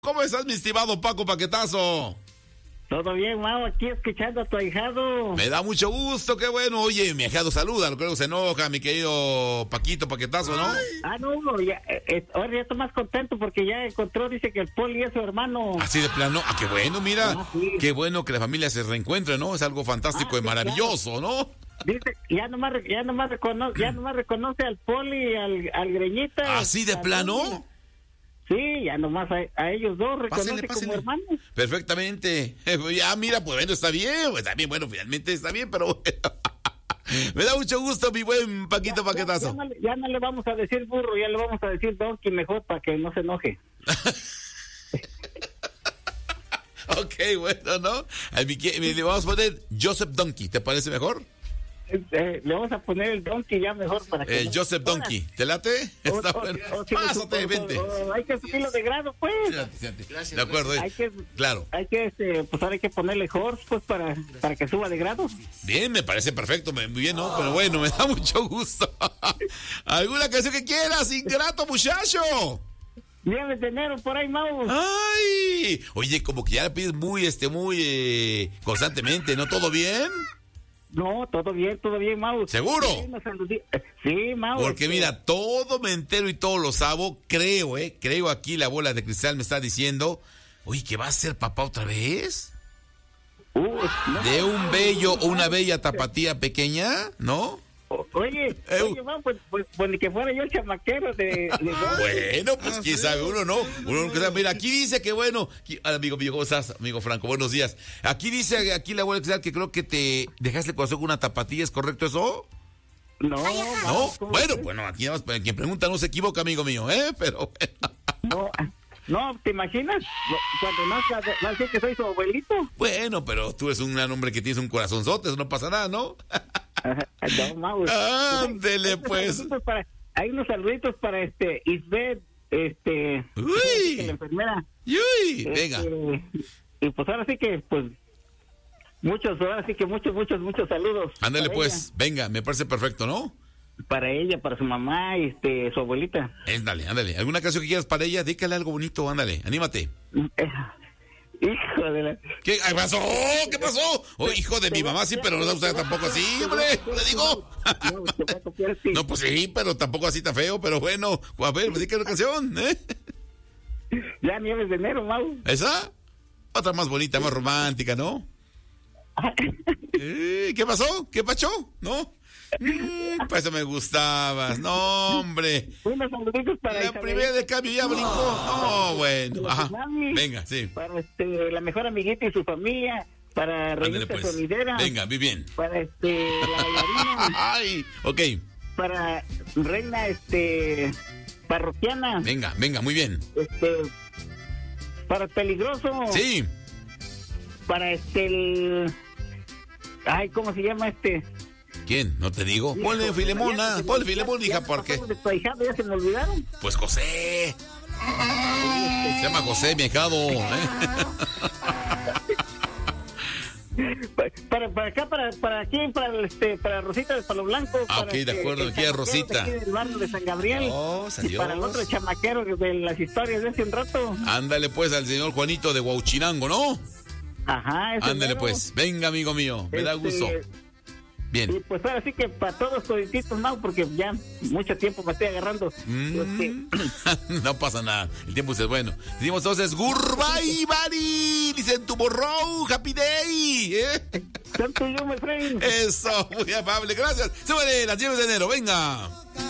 ¿Cómo estás, mi estimado Paco Paquetazo? Todo bien, Mau, aquí escuchando a tu ahijado. Me da mucho gusto, qué bueno. Oye, mi ahijado saluda, creo que se enoja, mi querido Paquito Paquetazo, ¿no? No, ya, ahora ya estoy más contento porque ya encontró, dice que el Poli es su hermano. Así de plano, qué bueno, mira, sí. Qué bueno que la familia se reencuentre, ¿no? Es algo fantástico y maravilloso, claro. ¿no? Dice, ya nomás reconoce al Poli, al Greñita. ¿Así de plano? Sí, ya nomás a ellos dos reconoce como hermanos. Perfectamente. Ya, mira, pues bueno, está bien, bueno, finalmente está bien, pero bueno. Me da mucho gusto, mi buen Paquito Paquetazo. Ya no le vamos a decir burro, ya le vamos a decir donkey mejor para que no se enoje. Ok, bueno, ¿no? Le vamos a poner Joseph Donkey, ¿te parece mejor? Le vamos a poner el Donkey ya mejor para que... Joseph Donkey, ¿te late? Está bueno. Pásate, vente. Hay que subirlo de grado, pues. Gracias. De acuerdo, claro. Hay que, pues ahora hay que ponerle horse, pues, para que suba de grado. Bien, me parece perfecto, muy bien, ¿no? Pero bueno, me da mucho gusto. ¿Alguna canción que quieras, ingrato muchacho? Viernes de enero, por ahí, Mau. ¡Ay! Oye, como que ya la pides muy constantemente, ¿no? ¿Todo bien? No, todo bien, Mau. ¿Seguro? Sí, Mau. Porque mira, todo me entero y todo lo sabo, creo aquí la bola de cristal me está diciendo, oye, ¿que va a ser papá otra vez? ¿De un bello o una bella tapatía pequeña? ¿No? Oye, Mau, pues ni que fuera yo el chamaquero de Bueno, pues quién sabe, uno nunca sabe. Mira, aquí dice que bueno, amigo, ¿cómo estás? Amigo Franco, buenos días. Aquí dice, aquí la abuela que creo que te dejaste el corazón con una tapatía, ¿es correcto eso? No. Bueno, aquí nada más, quien pregunta no se equivoca, amigo mío, pero bueno. No, ¿te imaginas? Cuando nazca, va a decir que soy su abuelito. Bueno, pero tú eres un gran hombre que tienes un corazonzote, eso no pasa nada, ¿no? No, Mau. Ándele, pues. Hay unos saluditos para Isbeth, Uy. la enfermera. Uy, venga. Y pues ahora sí que, pues, muchos saludos. Ándale, pues, venga, me parece perfecto, ¿no? Para ella, para su mamá, su abuelita. Ándale. ¿Alguna canción que quieras para ella? Dígale algo bonito, ándale, anímate. Hijo de la... ¿Qué pasó? ¿Qué pasó? Oh, hijo de mi mamá, sí, pero no da usted tampoco así, hombre, le digo. No, pues sí, pero tampoco así está feo, pero bueno. A ver, dígale una canción, ¿eh? Ya Nieves de enero, Mau. ¿Esa? Otra más bonita, más romántica, ¿no? ¿Qué pasó? ¿Qué pacho? ¿No? Pues eso me gustabas, no, hombre. Unos saluditos para la primera de cambio ya brincó. No, bueno. Ajá. Venga, sí. Para la mejor amiguita y su familia. Para Reinita pues. Sonidera. Venga, muy bien. Para la bailarina. Ay, ok. Para Reina parroquiana. Venga, muy bien. Para Peligroso. Sí. Para ay, ¿cómo se llama ¿Quién? ¿No te digo? Ponle Filemona, hija, ¿por qué? Ya se me olvidaron. Pues José. Se llama José, mi ahijado. Para acá, para aquí, para Rosita de Palo Blanco. Ok, de acuerdo, aquí es Rosita. De aquí del barrio de San Gabriel. Y para el otro chamaquero de las historias de hace un rato. Ándale pues al señor Juanito de Huauchinango, ¿no? Ajá, ándale pues, venga amigo mío, me da gusto. Bien. Y pues ahora sí que para todos todititos, Mau, porque ya mucho tiempo me estoy agarrando. No pasa nada, el tiempo es bueno. Decimos entonces, Goodbye, buddy, dicen Tomorrow, Happy Day. Tanto yo, my friend. Eso, muy amable, gracias. Súbele, las Nieves de enero, venga.